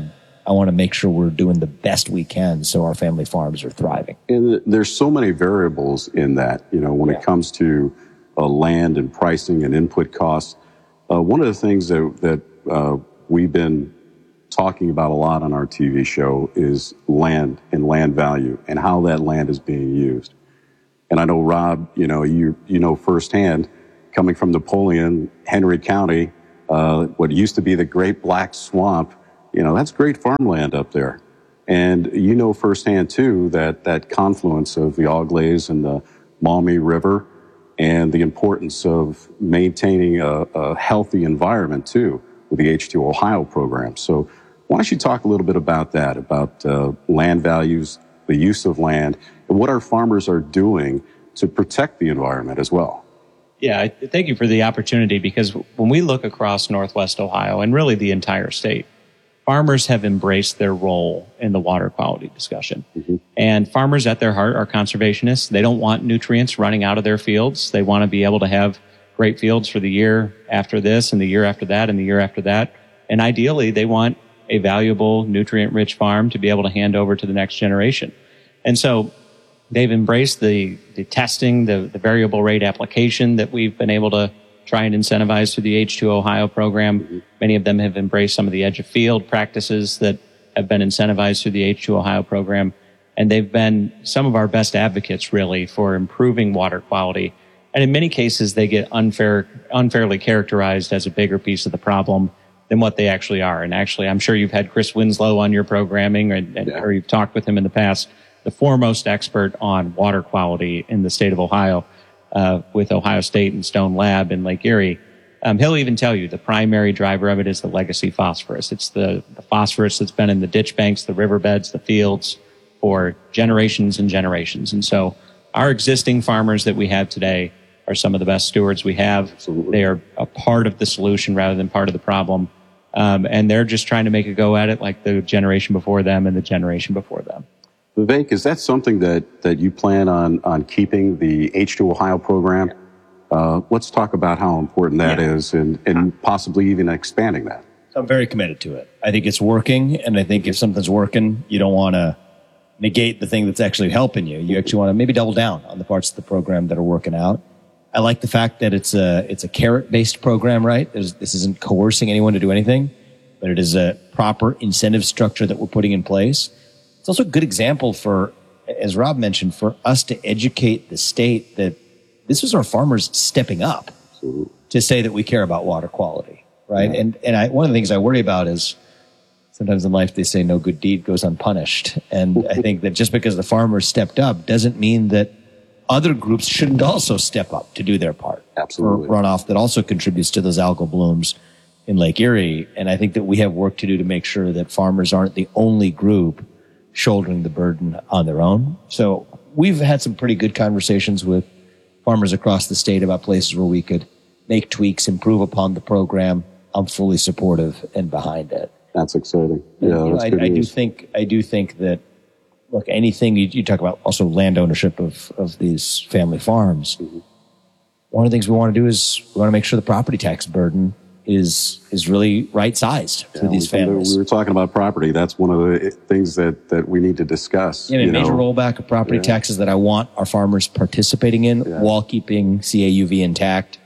I want to make sure we're doing the best we can so our family farms are thriving. And there's so many variables in that, you know, when yeah. it comes to uh, land and pricing and input costs. Uh, one of the things that, that uh, we've been talking about a lot on our T V show is land and land value and how that land is being used. And I know, Rob, you know, you, you know firsthand, coming from Napoleon, Henry County, uh, what used to be the Great Black Swamp, you know, that's great farmland up there. And you know firsthand, too, that that confluence of the Auglaize and the Maumee River and the importance of maintaining a, a healthy environment, too, with the H two O Ohio program. So why don't you talk a little bit about that, about uh, land values, the use of land, and what our farmers are doing to protect the environment as well? Yeah, I thank you for the opportunity, because when we look across Northwest Ohio and really the entire state, farmers have embraced their role in the water quality discussion. Mm-hmm. And farmers at their heart are conservationists. They don't want nutrients running out of their fields. They want to be able to have great fields for the year after this and the year after that and the year after that. And ideally, they want a valuable, nutrient-rich farm to be able to hand over to the next generation. And so they've embraced the, the testing, the, the variable rate application that we've been able to try and incentivize through the H two O Ohio program. Mm-hmm. Many of them have embraced some of the edge of field practices that have been incentivized through the H two O Ohio program. And they've been some of our best advocates, really, for improving water quality. And in many cases, they get unfair, unfairly characterized as a bigger piece of the problem than what they actually are. And actually, I'm sure you've had Chris Winslow on your programming, or, yeah. or you've talked with him in the past, the foremost expert on water quality in the state of Ohio, uh, with Ohio State and Stone Lab in Lake Erie. Um, he'll even tell you the primary driver of it is the legacy phosphorus. It's the, the phosphorus that's been in the ditch banks, the riverbeds, the fields for generations and generations. And so our existing farmers that we have today are some of the best stewards we have. Absolutely. They are a part of the solution rather than part of the problem. Um, and they're just trying to make a go at it like the generation before them and the generation before them. Vivek, is that something that, that you plan on, on keeping, the H two Ohio program? Uh, let's talk about how important that yeah. is, and, and possibly even expanding that. I'm very committed to it. I think it's working, and I think if something's working, you don't want to negate the thing that's actually helping you. You actually want to maybe double down on the parts of the program that are working out. I like the fact that it's a it's a carrot-based program, right? There's, this isn't coercing anyone to do anything, but it is a proper incentive structure that we're putting in place. It's also a good example for, as Rob mentioned, for us to educate the state that this is our farmers stepping up Absolutely. To say that we care about water quality, right? Yeah. And and I, one of the things I worry about is sometimes in life they say no good deed goes unpunished. And I think that just because the farmers stepped up doesn't mean that other groups shouldn't also step up to do their part. Absolutely. For runoff that also contributes to those algal blooms in Lake Erie. And I think that we have work to do to make sure that farmers aren't the only group shouldering the burden on their own. So we've had some pretty good conversations with farmers across the state about places where we could make tweaks, improve upon the program. I'm fully supportive and behind it. That's exciting. Yeah, and, that's know, good I, I news. do think, I do think that, look, anything you, you talk about also land ownership of, of these family farms. Mm-hmm. One of the things we want to do is we want to make sure the property tax burden is is really right sized yeah, for these families. We were talking about property. That's one of the things that, that we need to discuss. Yeah, a major know. rollback of property yeah. taxes that I want our farmers participating in yeah. while keeping C A U V intact.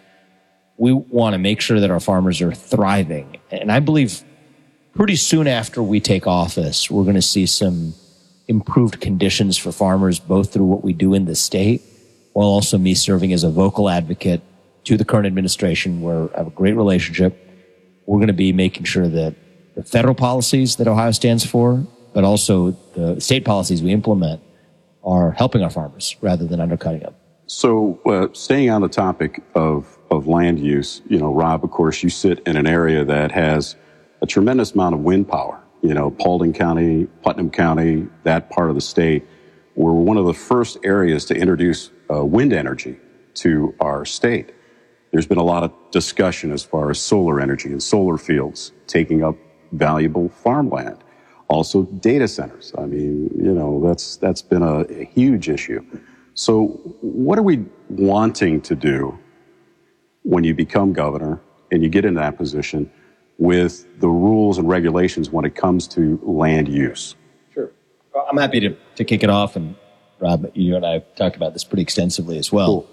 We want to make sure that our farmers are thriving. And I believe pretty soon after we take office, we're going to see some improved conditions for farmers, both through what we do in the state, while also me serving as a vocal advocate to the current administration, where I have a great relationship. We're going to be making sure that the federal policies that Ohio stands for, but also the state policies we implement, are helping our farmers rather than undercutting them. So uh, staying on the topic of, of land use, you know, Rob, of course, you sit in an area that has a tremendous amount of wind power. You know, Paulding County, Putnam County, that part of the state, were one of the first areas to introduce uh, wind energy to our state. There's been a lot of discussion as far as solar energy and solar fields taking up valuable farmland. Also data centers. I mean, you know, that's that's been a, a huge issue. So what are we wanting to do when you become governor and you get in that position? with the rules and regulations when it comes to land use? Sure. Well, I'm happy to, to kick it off. And Rob, you and I have talked about this pretty extensively as well. Cool.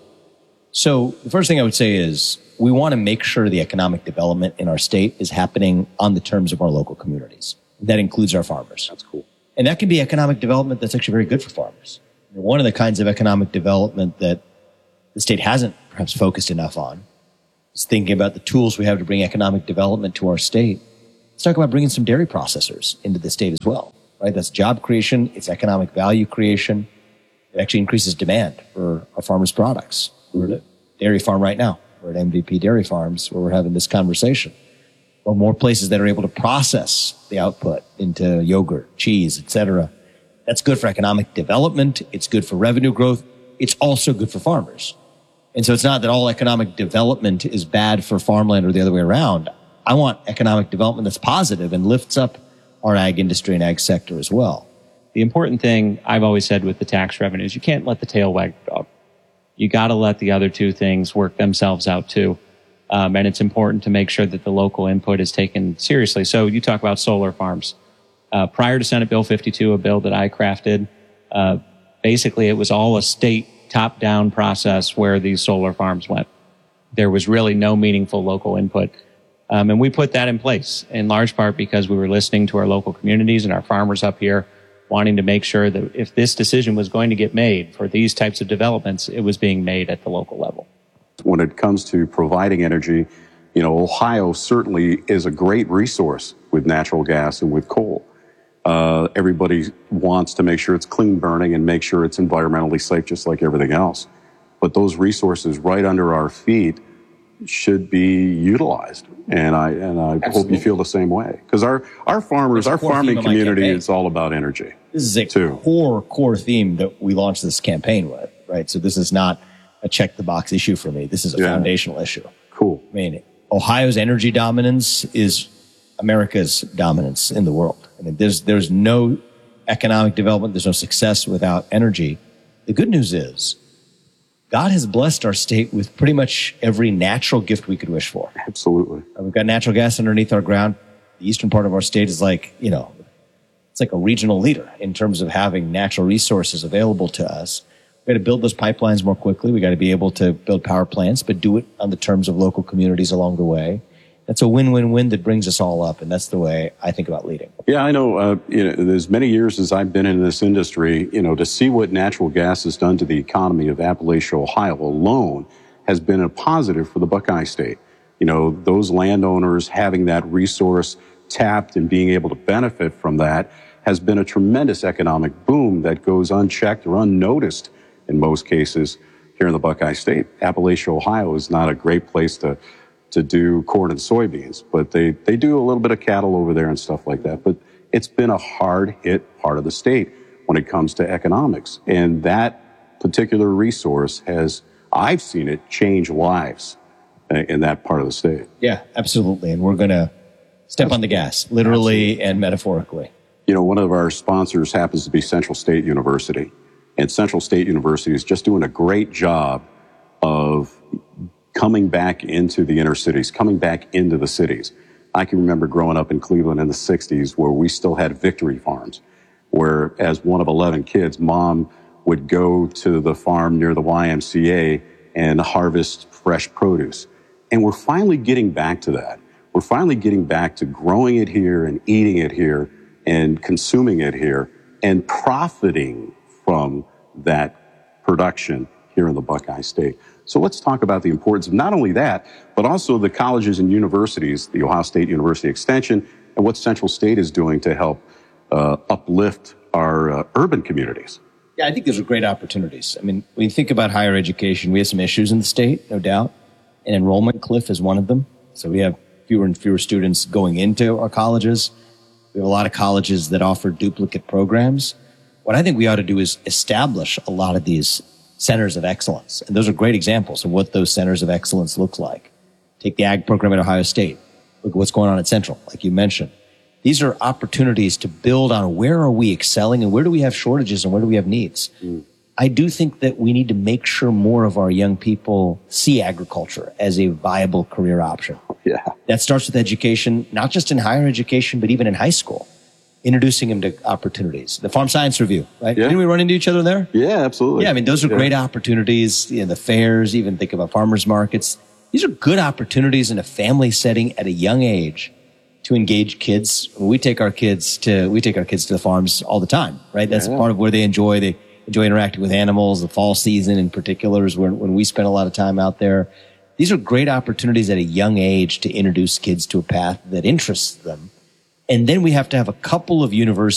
So the first thing I would say is we want to make sure the economic development in our state is happening on the terms of our local communities. That includes our farmers. That's cool. And that can be economic development that's actually very good for farmers. One of the kinds of economic development that the state hasn't perhaps focused enough on is thinking about the tools we have to bring economic development to our state. Let's talk about bringing some dairy processors into the state as well, right? That's job creation. It's economic value creation. It actually increases demand for our farmers' products. We're at a dairy farm right now. We're at M V P Dairy Farms where we're having this conversation. Or more places that are able to process the output into yogurt, cheese, et cetera. That's good for economic development. It's good for revenue growth. It's also good for farmers. And so it's not that all economic development is bad for farmland or the other way around. I want economic development that's positive and lifts up our ag industry and ag sector as well. The important thing I've always said with the tax revenues, you can't let the tail wag the dog. You got to let the other two things work themselves out too. Um, and it's important to make sure that the local input is taken seriously. So you talk about solar farms. Uh, prior to Senate Bill fifty-two, a bill that I crafted, uh, basically it was all a state top-down process where these solar farms went. There was really no meaningful local input. Um, and we put that in place in large part because we were listening to our local communities and our farmers up here, wanting to make sure that if this decision was going to get made for these types of developments, it was being made at the local level. When it comes to providing energy, you know, Ohio certainly is a great resource with natural gas and with coal. Uh, everybody wants to make sure it's clean burning and make sure it's environmentally safe, just like everything else. But those resources right under our feet should be utilized. And I and I Absolutely. hope you feel the same way. Because our, our farmers, our farming community is all about energy. This is a too. core, core theme that we launched this campaign with, right? So this is not a check the box issue for me. This is a yeah. foundational issue. Cool. I mean, Ohio's energy dominance is America's dominance in the world. I mean, there's, there's no economic development. There's no success without energy. The good news is God has blessed our state with pretty much every natural gift we could wish for. Absolutely. Uh, we've got natural gas underneath our ground. The eastern part of our state is like, you know, it's like a regional leader in terms of having natural resources available to us. We've got to build those pipelines more quickly. We've got to be able to build power plants, but do it on the terms of local communities along the way. That's a win-win-win that brings us all up, and that's the way I think about leading. Yeah, I know, uh, you know, as many years as I've been in this industry, you know, to see what natural gas has done to the economy of Appalachia, Ohio alone has been a positive for the Buckeye State. You know, those landowners having that resource tapped and being able to benefit from that has been a tremendous economic boom that goes unchecked or unnoticed in most cases here in the Buckeye State. Appalachia, Ohio is not a great place to to do corn and soybeans, but they, they do a little bit of cattle over there and stuff like that. But it's been a hard-hit part of the state when it comes to economics. And that particular resource has, I've seen it change lives in that part of the state. Yeah, absolutely. And we're going to step on the gas, literally absolutely. And metaphorically. You know, one of our sponsors happens to be Central State University. And Central State University is just doing a great job of coming back into the inner cities, coming back into the cities. I can remember growing up in Cleveland in the sixties where we still had victory farms, where as one of eleven kids, mom would go to the farm near the Y M C A and harvest fresh produce. And we're finally getting back to that. We're finally getting back to growing it here and eating it here and consuming it here and profiting from that production here in the Buckeye State. So let's talk about the importance of not only that, but also the colleges and universities, the Ohio State University Extension, and what Central State is doing to help uh, uplift our uh, urban communities. Yeah, I think those are great opportunities. I mean, when you think about higher education, we have some issues in the state, no doubt. An enrollment cliff is one of them. So we have fewer and fewer students going into our colleges. We have a lot of colleges that offer duplicate programs. What I think we ought to do is establish a lot of these centers of excellence. And those are great examples of what those centers of excellence look like. Take the ag program at Ohio State. Look at what's going on at Central, like you mentioned. These are opportunities to build on where are we excelling and where do we have shortages and where do we have needs. Mm. I do think that we need to make sure more of our young people see agriculture as a viable career option. Yeah. That starts with education, not just in higher education, but even in high school, introducing them to opportunities. The Farm Science Review, right? Yeah. Didn't we run into each other there? Yeah, absolutely. Yeah, I mean, those are Yeah. great opportunities. You know, the fairs, even think about farmers markets. These are good opportunities in a family setting at a young age to engage kids. We take our kids to, we take our kids to the farms all the time, right? That's Yeah. part of where they enjoy, they enjoy interacting with animals. The fall season in particular is when, when we spend a lot of time out there. These are great opportunities at a young age to introduce kids to a path that interests them. And then we have to have a couple of universities